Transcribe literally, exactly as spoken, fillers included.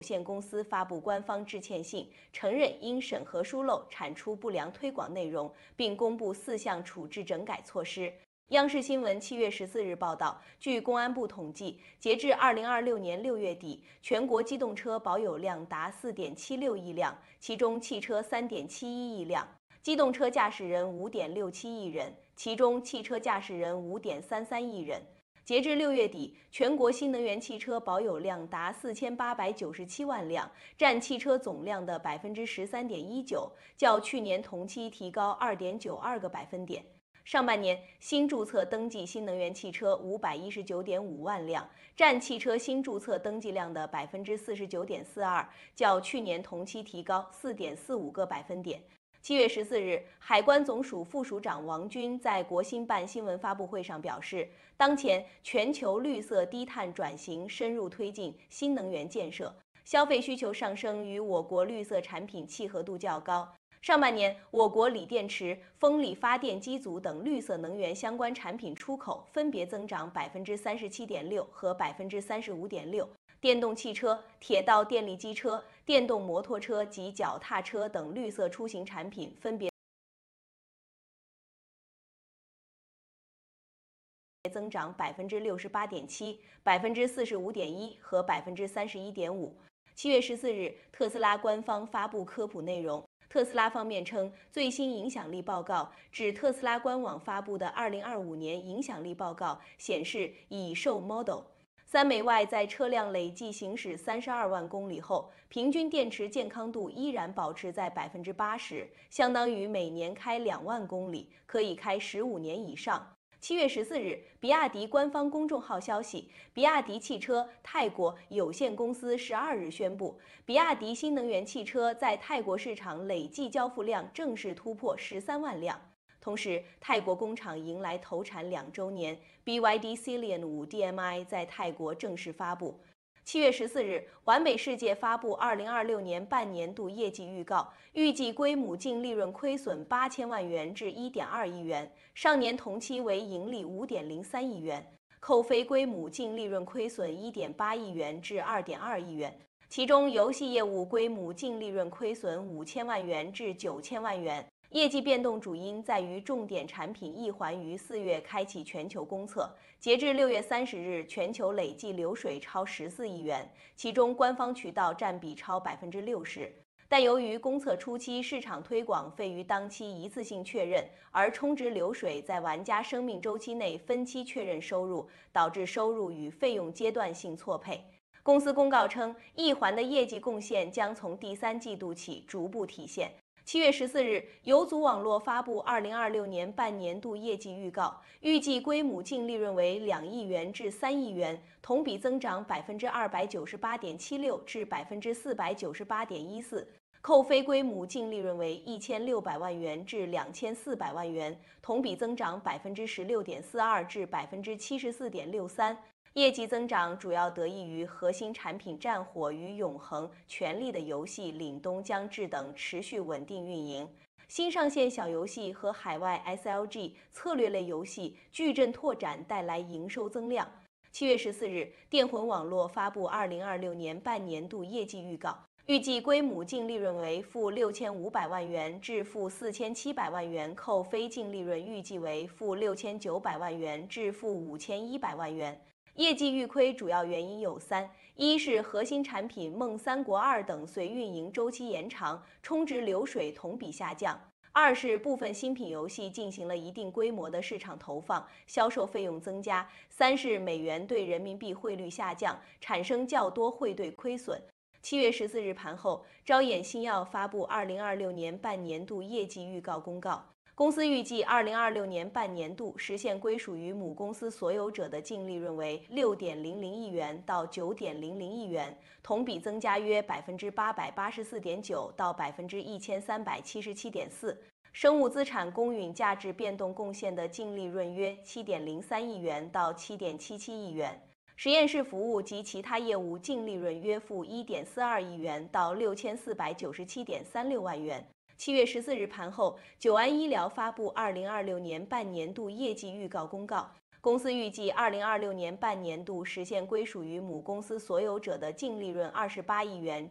限公司发布官方致歉信，承认因审核疏漏产出不良推广内容，并公布四项处置整改措施。央视新闻七月十四日报道，据公安部统计，截至二零二六年六月底，全国机动车保有量达四点七六亿辆，其中汽车三点七一亿辆，机动车驾驶人五点六七亿人，其中汽车驾驶人五点三三亿人。截至六月底，全国新能源汽车保有量达四千八百九十七万辆，占汽车总量的百分之十三点一九，较去年同期提高二点九二个百分点。上半年，新注册登记新能源汽车五百一十九点五万辆，占汽车新注册登记量的百分之四十九点四二，较去年同期提高四点四五个百分点。七月十四日，海关总署副署长王军在国新办新闻发布会上表示，当前全球绿色低碳转型深入推进新能源建设，消费需求上升与我国绿色产品契合度较高。上半年，我国锂电池、风力发电机组等绿色能源相关产品出口分别增长百分之三十七点六和百分之三十五点六，电动汽车、铁道电力机车、电动摩托车及脚踏车等绿色出行产品分别增长百分之六十八点七、百分之四十五点一和百分之三十一点五。七月十四日，特斯拉官方发布科普内容。特斯拉方面称，最新影响力报告指特斯拉官网发布的二零二五年影响力报告显示，已售 Model 三美 Y 在车辆累计行驶三十二万公里后，平均电池健康度依然保持在百分之八十，相当于每年开两万公里，可以开十五年以上。七月十四日，比亚迪官方公众号消息，比亚迪汽车泰国有限公司十二日宣布，比亚迪新能源汽车在泰国市场累计交付量正式突破十三万辆。同时，泰国工厂迎来投产两周年 ，B Y D Ceylon 五 D M I 在泰国正式发布。七月十四日，环美世界发布二零二六年半年度业绩预告，预计归母净利润亏损八千万元至一点二亿元，上年同期为盈利五点零三亿元，扣非归母净利润亏损一点八亿元至二点二亿元，其中游戏业务归母净利润亏损五千万元至九千万元。业绩变动主因在于重点产品一环于四月开启全球公测，截至六月三十日，全球累计流水超十四亿元，其中官方渠道占比超百分之六十。但由于公测初期市场推广费于当期一次性确认，而充值流水在玩家生命周期内分期确认收入，导致收入与费用阶段性错配。公司公告称，一环的业绩贡献将从第三季度起逐步体现。七月十四日，游族网络发布二零二六年半年度业绩预告，预计归母净利润为两亿元至三亿元，同比增长百分之二百九十八点七六至百分之四百九十八点一四，扣非归母净利润为一千六百万元至两千四百万元，同比增长百分之十六点四二至百分之七十四点六三。业绩增长主要得益于核心产品战火与永恒、权力的游戏、凛冬将至等持续稳定运营。新上线小游戏和海外 S L G 策略类游戏矩阵拓展带来营收增量。七月十四日，电魂网络发布二零二六年半年度业绩预告，预计归母净利润为负六千五百万元至负四千七百万元，扣非净利润预计为负六千九百万元至负五千一百万元。业绩预亏主要原因有三：一是核心产品《梦三国二》等随运营周期延长，充值流水同比下降；二是部分新品游戏进行了一定规模的市场投放，销售费用增加；三是美元对人民币汇率下降，产生较多汇兑亏损。七月十四日盘后，招眼新药发布二零二六年半年度业绩预告公告。公司预计二零二六年半年度实现归属于母公司所有者的净利润为六点零零亿元到九点零零亿元，同比增加约百分之八百八十四点九到百分之一千三百七十七点四。生物资产公允价值变动贡献的净利润约七点零三亿元到七点七七亿元。实验室服务及其他业务净利润约负一点四二亿元到六千四百九十七点三六万元。七月十四日盘后，九安医疗发布二零二六年半年度业绩预告公告。 公司预计二零二六年半年度实现归属于母公司所有者的净利润二十八亿元，